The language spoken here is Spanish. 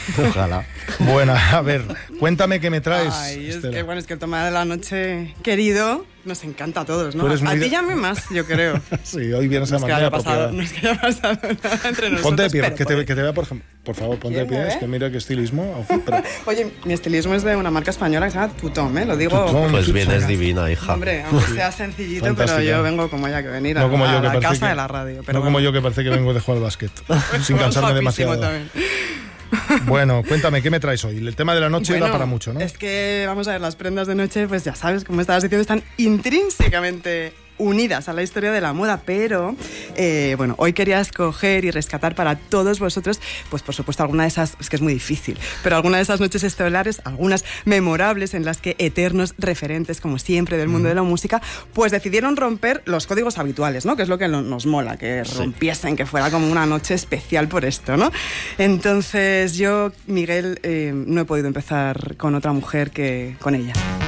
Ojalá. Bueno, a ver, cuéntame qué me traes. Ay, es Estela. que bueno, es que el tema de la noche, querido, nos encanta a todos, ¿no? Tú eres muy A ti de- ya me más, yo creo. Sí, hoy vienes No a es que manera haya pasado, apropiada. no es que haya pasado nada entre nosotros. Ponte de pie, pero que puede. te vea, por favor, ponte de ¿Quién me pie. Es ve? que mira qué estilismo. Pero- Oye, mi estilismo es de una marca española que se llama Tutom, ¿eh? Lo digo... Tutom. Pues Tú vienes sacas. divina, hija. Hombre, aunque sea sencillito, Fantástica. pero yo vengo como haya que venir No como yo, a que la parece casa que- de la radio. Pero no como yo, que parece que vengo de jugar al básquet, sin cansarme Guapísimo demasiado. también. Bueno, cuéntame, ¿qué me traes hoy? El tema de la noche Bueno, da para mucho, ¿no? Es que, vamos a ver, las prendas de noche, pues ya sabes, como estabas diciendo, están intrínsecamente unidas a la historia de la moda, pero bueno, hoy quería escoger y rescatar para todos vosotros, pues por supuesto alguna de esas, es que es muy difícil, pero alguna de esas noches estelares, algunas memorables en las que eternos referentes, como siempre, del mundo de la música, pues decidieron romper los códigos habituales, ¿no? Que es lo que nos mola, que rompiesen, que fuera como una noche especial por esto, ¿no? Entonces yo, Miguel, no he podido empezar con otra mujer que con ella.